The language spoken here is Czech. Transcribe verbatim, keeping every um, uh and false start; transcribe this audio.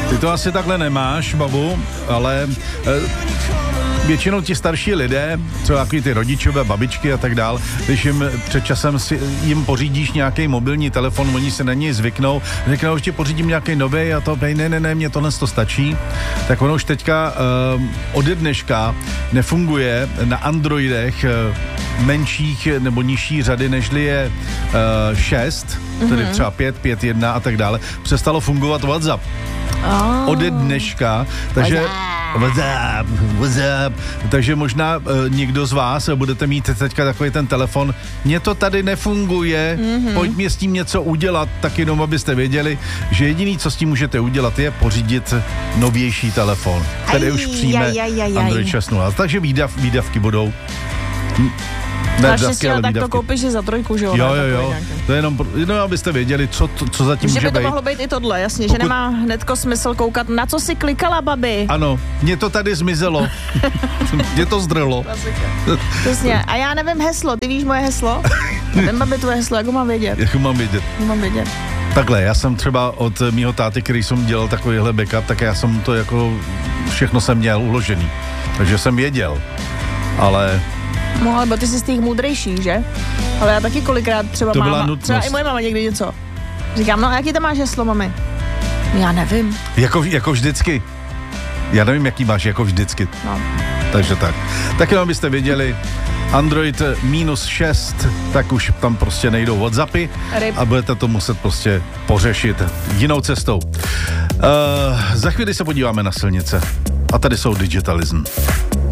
Ty to asi takhle nemáš, babu, ale e, většinou ti starší lidé, třeba takový ty rodičové, babičky a tak dál, když jim před časem si, jim pořídíš nějaký mobilní telefon, oni se na něj zvyknou, řeknou, že ti pořídím nějaký nový a to, ne, ne, ne, mně tohle to stačí, tak ono už teďka e, ode dneška nefunguje na Androidech e, menších nebo nižší řady, nežli je e, šest, mm-hmm. tedy třeba pět, pět, jedna a tak dále, přestalo fungovat WhatsApp. Oh. Ode dneška, takže WhatsApp, WhatsApp, takže možná uh, někdo z vás budete mít teďka takový ten telefon, mně to tady nefunguje, mm-hmm. pojď mě s tím něco udělat, tak jenom abyste věděli, že jediný, co s tím můžete udělat, je pořídit novější telefon, který už přijme Android šest nula. Takže výdav, výdavky budou... Ne, naštěstí, ale tak to koupíš za trojku, že jo? Jo, jo, jo. To je jenom, no, abyste věděli, co, to, co zatím může být. Že by to mohlo být i tohle, jasně, Pokud... že nemá hnedko smysl koukat, na co si klikala, babi. Ano, mně to tady zmizelo. Mně to zdrlo. Přesně, a já nevím heslo, ty víš moje heslo? Nevím, babi, tvoje heslo, jak ho mám vědět? Jak ho mám vědět? Jak mám vědět? Takhle, já jsem třeba od mýho táty, který jsem dělal takovýhle backup, tak já jsem to jako, všechno jsem měl uložený. Takže jsem věděl, ale... No, ale ty jsi z těch moudrejší, že? Ale já taky kolikrát třeba to máma, třeba i moje máma někdy něco. Říkám, no a jaký tam máš heslo, mami? Já nevím. Jako, jako vždycky. Já nevím, jaký máš, jako vždycky. No. Takže tak. Tak jenom byste věděli, Android minus šest, tak už tam prostě nejdou WhatsAppy Ryb. A budete to muset prostě pořešit jinou cestou. Uh, za chvíli se podíváme na silnice. A tady jsou Digitalism.